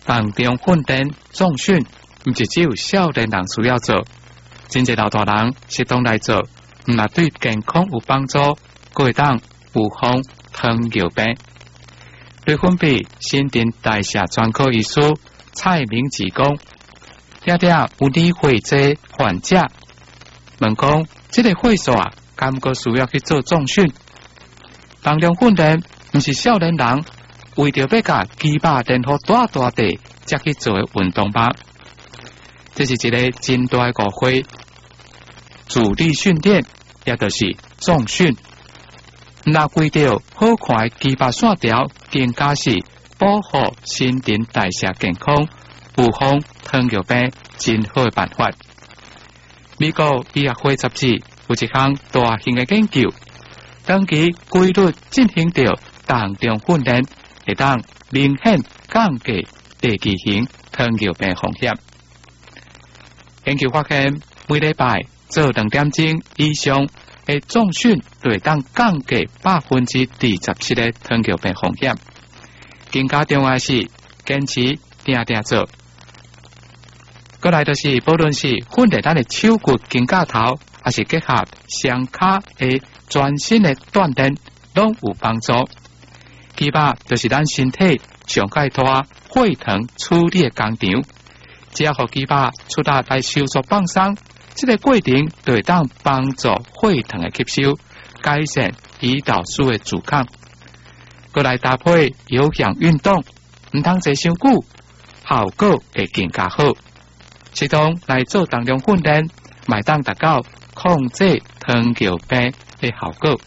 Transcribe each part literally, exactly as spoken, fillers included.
当中训练重训，唔是只有少年人需要做，真侪老大人适当来做，唔但对健康有帮助，佫会当预防糖尿病。对分泌新陈代谢专科医师蔡明志讲，定定有年岁这患者问讲，这个岁数啊，敢个需要去做重训？当中训练唔是少年人为着要甲肌肉练好大大地，才去做的运动吧？这是一个真大的误会。主力训练也就是重训。那规条好看的肌肉线条，更加是保护新陈代谢健康、预防糖尿病真好的办法。美国医学会杂志有一项大型的研究，长期规律进行着当中训练，会当明显降低第二型糖尿病风险。研究发现，每礼拜做两点钟以上的重训，就会当降低百分之二十七的糖尿病风险。更加重要的是，坚持定定做。过来就是不论是训练咱的手骨肩胛头，还是结合双脚的全身的锻炼，拢有帮助。肌肉就是咱身体上界大血糖处理的工厂，只要让肌肉出力来收缩放松，这个过程就会当帮助血糖的吸收，改善胰岛素的阻抗。过来搭配有氧运动，唔通坐伤久，效果会更加好。适当来做当中训练，买当达到控制糖尿病的效果。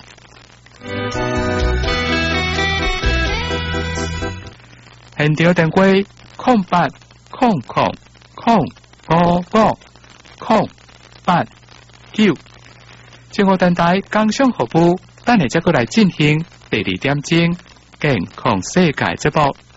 现场电话空八空空空五五空八九，政府电台工商服务，等下再过来进行第二点钟健康世界节目。